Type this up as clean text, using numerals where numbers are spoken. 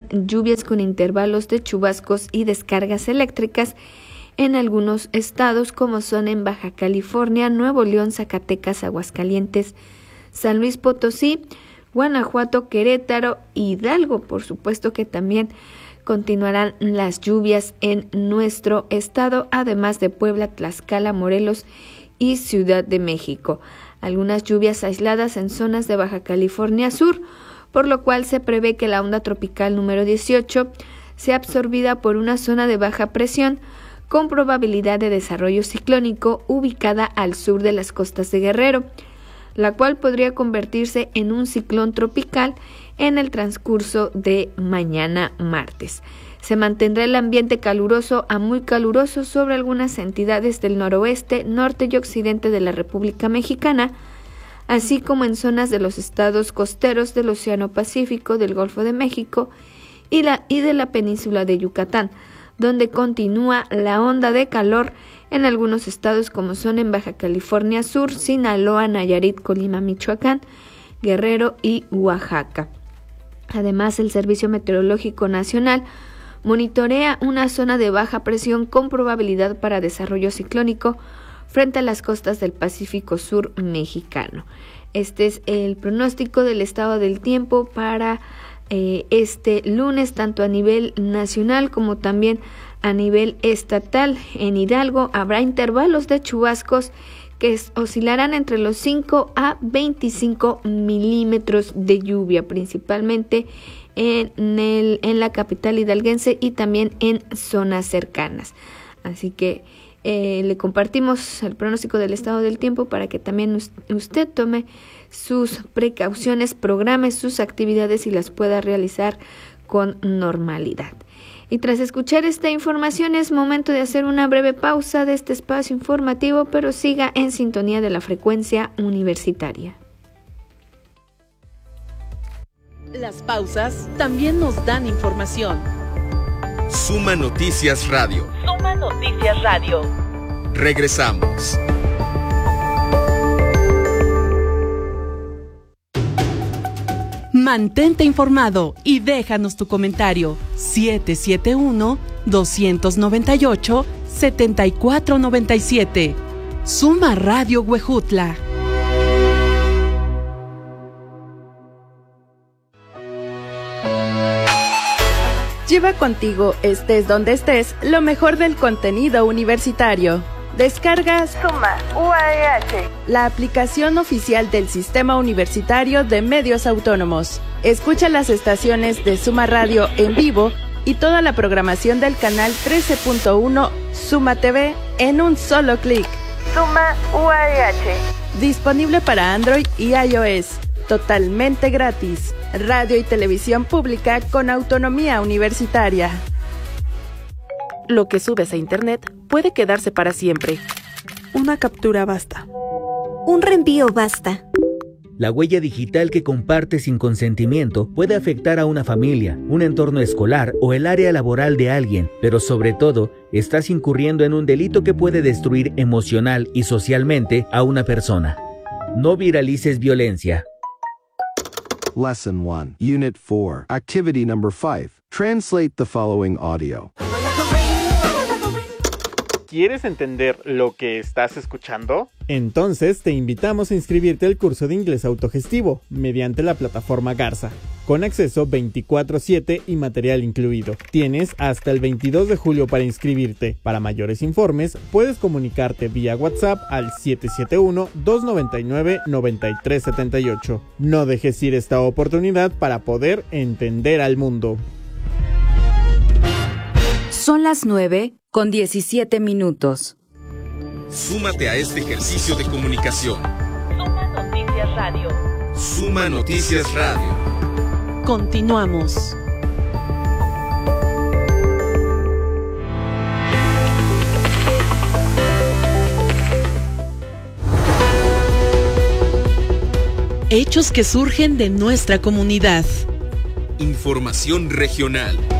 lluvias con intervalos de chubascos y descargas eléctricas en algunos estados como son en Baja California, Nuevo León, Zacatecas, Aguascalientes, San Luis Potosí, Guanajuato, Querétaro, Hidalgo. Por supuesto que también continuarán las lluvias en nuestro estado, además de Puebla, Tlaxcala, Morelos y Ciudad de México. Algunas lluvias aisladas en zonas de Baja California Sur, por lo cual se prevé que la onda tropical número 18 sea absorbida por una zona de baja presión con probabilidad de desarrollo ciclónico ubicada al sur de las costas de Guerrero, la cual podría convertirse en un ciclón tropical en el transcurso de mañana martes. Se mantendrá el ambiente caluroso a muy caluroso sobre algunas entidades del noroeste, norte y occidente de la República Mexicana, así como en zonas de los estados costeros del Océano Pacífico, del Golfo de México y de la península de Yucatán, donde continúa la onda de calor en algunos estados como son en Baja California Sur, Sinaloa, Nayarit, Colima, Michoacán, Guerrero y Oaxaca. Además, el Servicio Meteorológico Nacional monitorea una zona de baja presión con probabilidad para desarrollo ciclónico frente a las costas del Pacífico Sur mexicano. Este es el pronóstico del estado del tiempo para este lunes, tanto a nivel nacional como también a nivel estatal. En Hidalgo habrá intervalos de chubascos que oscilarán entre los 5 a 25 milímetros de lluvia, principalmente en la capital hidalguense y también en zonas cercanas. Así que le compartimos el pronóstico del estado del tiempo para que también usted tome sus precauciones, programe sus actividades y las pueda realizar con normalidad. Y tras escuchar esta información es momento de hacer una breve pausa de este espacio informativo, pero siga en sintonía de la frecuencia universitaria. Las pausas también nos dan información. Suma Noticias Radio. Suma Noticias Radio. Regresamos. Mantente informado y déjanos tu comentario. 771-298-7497. Suma Radio Huejutla. Lleva contigo, estés donde estés, lo mejor del contenido universitario. Descargas Suma UAEH, la aplicación oficial del Sistema Universitario de Medios Autónomos. Escucha las estaciones de Suma Radio en vivo y toda la programación del canal 13.1 Suma TV en un solo clic. Suma UAEH. Disponible para Android y iOS. Totalmente gratis. Radio y televisión pública con autonomía universitaria. Lo que subes a internet puede quedarse para siempre. Una captura basta. Un reenvío basta. La huella digital que compartes sin consentimiento puede afectar a una familia, un entorno escolar o el área laboral de alguien, pero sobre todo, estás incurriendo en un delito que puede destruir emocional y socialmente a una persona. No viralices violencia. Lesson 1, Unit 4, Activity Number 5. Translate the following audio. ¿Quieres entender lo que estás escuchando? Entonces te invitamos a inscribirte al curso de inglés autogestivo mediante la plataforma Garza, con acceso 24/7 y material incluido. Tienes hasta el 22 de julio para inscribirte. Para mayores informes, puedes comunicarte vía WhatsApp al 771-299-9378. No dejes ir esta oportunidad para poder entender al mundo. Son las 9:17. Súmate a este ejercicio de comunicación. Suma Noticias Radio. Suma Noticias Radio. Continuamos. Hechos que surgen de nuestra comunidad. Información regional.